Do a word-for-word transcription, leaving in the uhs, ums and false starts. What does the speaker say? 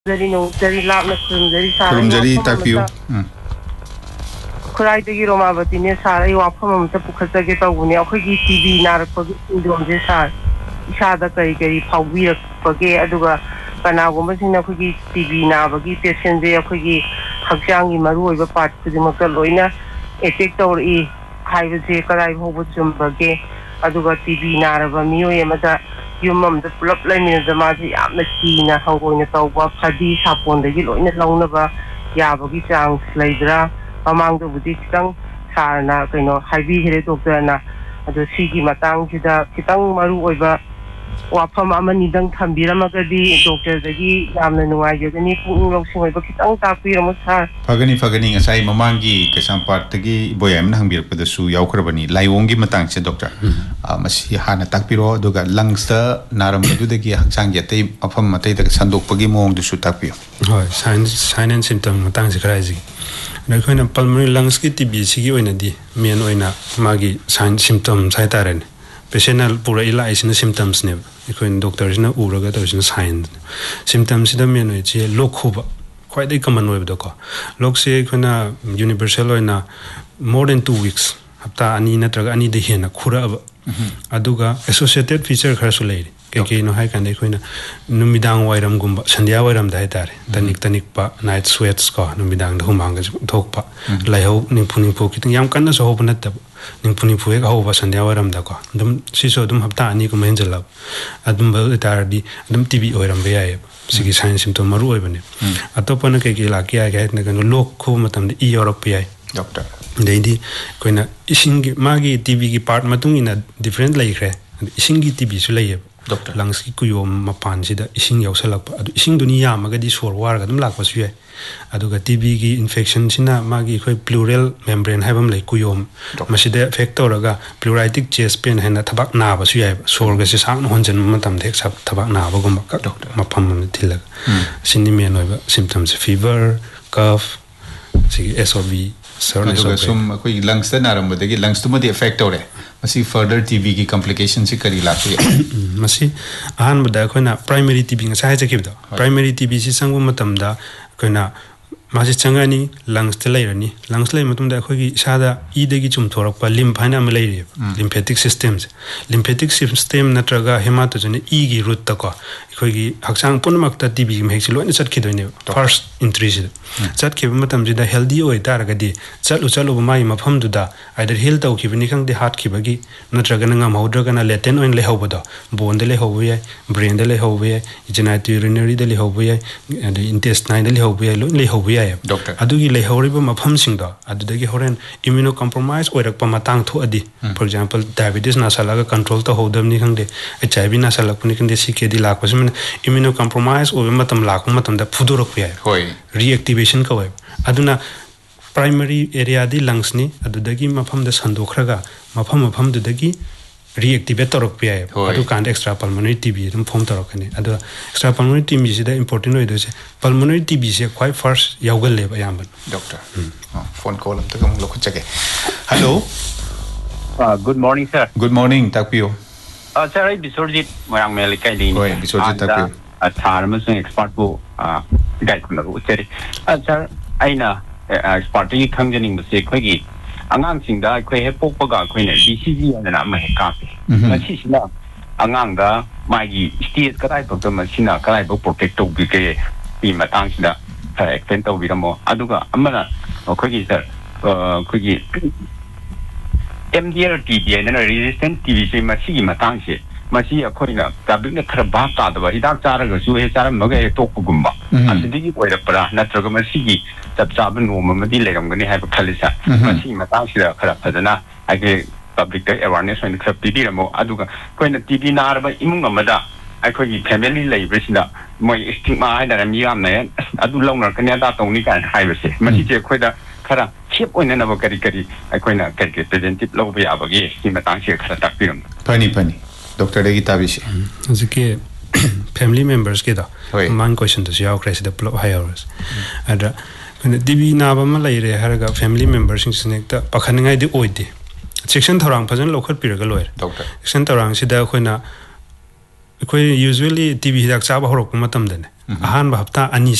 Jari no jari lap na kum jari sa kum jari tapiu kurai de giro ma bati ne sa ai wa pham ta pukhata ge ta uni akhoi gi tv nar ko indom je sa isa da kai kai phaubi ra ko ge aduga kana go ma sina khoi gi tv na ba gi patient je akhoi gi hakjang gi maru oi ba part ku ma ka loina effect or i hai ba je karai ho bu chum ba ge aduga tv nar ba mi oi ma da yumam da pulap lai min da ma ji am na ki na hangoi na taw ba phadi sapon de gi loina launa ba ya ba gi chang slaidra pamang do budi kitang sarna kaino haibi here doctor na ado sigi matang sida kitang maru oiba wafam amani dang thambirama gadi doctor dagi yamna nuai jagani pung loksing oiba kitang tapirama sa fagani fagani ngasai mamangi kesampart tagi boyam na hangbir pada su yaukrabani laiwongi matang se doctor masi hana takpiro doga langsta naram adu dagi haksang yate afam matai daga sandok pagi mong du su takpiro hoi sign sign and symptom matang se karaji na pulmonary lungs ki tb sigi oina di main oina magi sign symptoms hai taren patient pura ila isina symptoms neikoin doctor na uraga to isina sign symptoms da main oi che lokhuba quite dai common oi da ko lok se khona universal oina more than two weeks hapta ani na traga ani de hena khura aduga associated feature kharsu lei ke no hai kan dai khoina numidang wairam gumba sandhya wairam dai tare tanik tanik pa night sweats ko numidang da humang ga thok pa lai ho ning phuni phu kiting yam kan na so ho na tab ning phuni phu ga ho ba sandhya wairam da ko dum si so dum hapta ani ko men jala adum ba tar di dum tb wairam be ai sigi sign symptom maru oi bane atopa na ke ke la kya ga na kan lok khu matam di europe ai doctor dai di koina ising magi tb ki part matung ina different lai khre ising ki tb su lai doctor lungs ki kuyo mapan sida ising yausalak adu ising dunia magadi sor war ga dum lak pasu ye aduga tb ki infection sina magi khoi pleural membrane haibam lai kuyo masida factor ga pleuritic chest pain hena thabak na basu ye sor ga se sang honjen matam thek sab thabak na ba gum ka doctor mapam ni thilak sini me noi ba symptoms fever cough si sov aduga sum koi lungs na ram badagi lungs tuma di effect ore masi further tb ki complication si kari la tu masi ahan bada khoina primary tb nga sai jakib da primary tb si sangwa matam da khoina masi changani lungs te lai rani lungs lai matum da khoi gi sada e de gi chum thorak pa lymph haina ma lai re lymphatic systems lymphatic system natraga hematogene e gi root ta ko khoi gi haksang punmak ta tb gi mhek si loina chat khidoi ne first entry si chat khib matam ji da healthy oi tar ga di chalu chalu mai mafam du da either heal tau khibani khang de heart khibagi natraga na ngam hodra kana latent oin le hobo da bone de le hobo ye brain de le hobo ye genitourinary de le hobo ye and intestine de le hobo ye le hobo ye doctor adugi le horiba mafam sing da adudagi horen immunocompromised oirak pa matang thu adi for example diabetes na salaga control to hodam ni khang de hiv na salak puni khang de ckd lak pasim immunocompromised oi matam lak matam da phudurok ye hoi reactivation ka wai aduna primary area di lungs ni adudagi mafam da sandokhraga mafam mafam dudagi reactivate torok pi ai adu kan extra pulmonary tb dum form torok ni adu extra pulmonary tb is the important oi do se pulmonary tb se quite first yaugal le ayam doctor phone call am takam lokh chake hello uh good morning sir good morning takpio uh sir I bisorjit moyang mel kai ni oi bisorjit takpio a thar ma sing expert bu uh guide kun ru cheri uh sir aina expert yi khangjaning ba se khoi gi angang sing da khoi he pok pa ga khoi ne bcg na na ma he ka pe ma chi sina angang da mai gi state ka dai to ma sina ka dai bo protect to bi ke pi ma tang sina ha extend to bi da mo aduga amana khoi gi sir uh khoi gi mdr tb na resistant tb se ma chi ma tang se ma chi khoi na ka bi na khara ba ta da ba hidak chara ga su he chara ma ga to ku gumba adigi oi da pra na tra ga ma chi gi tab cha ban no ma di le gam ga ni ha ba khalisa ma chi ma tang sira khara phadana age public awareness and club tb ra mo aduga khoi na tb na ra ba imung amada ai khoi gi family lai brisina moi stigma ai da mi am ne adu long na kan ya da tong ni kan hai ba se ma chi je khoi da khara chip oi na na ba kari kari ai khoi na kari ke presentive lo ba ya ba gi ki ma tang se khara tak piram pani pani doctor de gitabishi azike family members ke da man question to yaw crash the plot hires ada when tb na ba ma lai re haraga family members sing sinekta pakhaningai di oidi section thorang phajan lokhat piraga loir doctor section thorang sida khoina khoi usually tb hidak chaba horok matam dane Ahaan हफ्ता अनी